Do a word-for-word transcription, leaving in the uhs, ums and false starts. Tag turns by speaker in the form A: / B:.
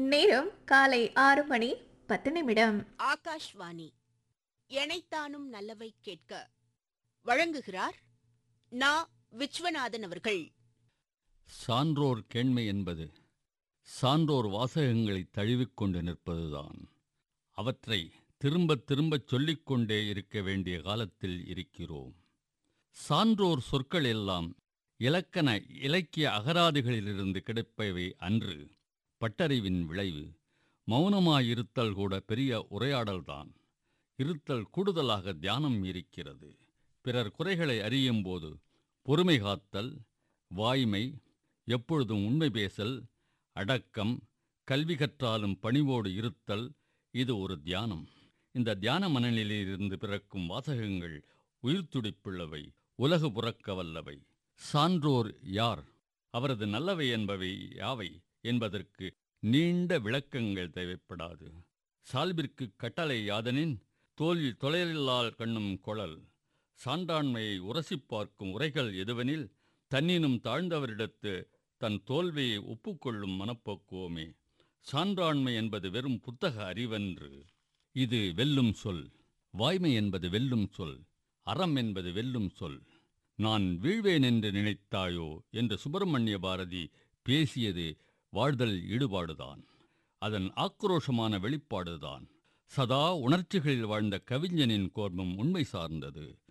A: நேரம் காலை ஆறு மணி பத்து நிமிடம்.
B: ஆகாஷ்வாணி எனைத்தானும் நல்லவை கேட்க வழங்குகிறார் நா. விஸ்வநாதன் அவர்கள்.
C: சான்றோர் கேண்மை என்பது சான்றோர் வாசகங்களை தழுவிக்கொண்டு நிற்பதுதான். அவற்றை திரும்பத் திரும்பச் சொல்லிக்கொண்டே இருக்க வேண்டிய காலத்தில் இருக்கிறோம். சான்றோர் சொற்கள் எல்லாம் இலக்கண இலக்கிய அகராதிகளிலிருந்து கிடைப்பவை அன்று. பட்டறிவின் விளைவு. மௌனமாயிருத்தல் கூட பெரிய உரையாடல்தான். இருத்தல் கூடுதலாக தியானம் இருக்கிறது. பிறர் குறைகளை அறியும் போது பொறுமை காத்தல், வாய்மை, எப்பொழுதும் உண்மை பேசல், அடக்கம், கல்வி கற்றாலும் பணிவோடு இருத்தல், இது ஒரு தியானம். இந்த தியான மனநிலையிலிருந்து பிறக்கும் வாசகங்கள் உயிர்த்துடிப்புள்ளவை, உலகு புறக்க வல்லவை. சான்றோர் யார், அவரது நல்லவை என்பவை யாவை என்பதற்கு நீண்ட விளக்கங்கள் தேவைப்படாது. சால்பிற்கு கட்டளை யாதனின் தோல்வி தொலையில்லால் கண்ணும் கொளல். சான்றாண்மையை உரசிப் பார்க்கும் உரைகள் எதுவெனில் தன்னினும் தாழ்ந்தவரிடத்து தன் தோல்வியை ஒப்புக்கொள்ளும் மனப்போக்குவமே. சான்றாண்மை என்பது வெறும் புத்தக அறிவன்று. இது வெல்லும் சொல். வாய்மை என்பது வெல்லும் சொல். அறம் என்பது வெல்லும் சொல். நான் வீழ்வேன் என்று நினைத்தாயோ என்று சுப்பிரமணிய பாரதி பேசியது வாழ்தல் ஈடுபாடுதான். அதன் ஆக்ரோஷமான வெளிப்பாடுதான். சதா உணர்ச்சிகளில் வாழ்ந்த கவிஞனின் கோர்மம் உண்மை சார்ந்தது.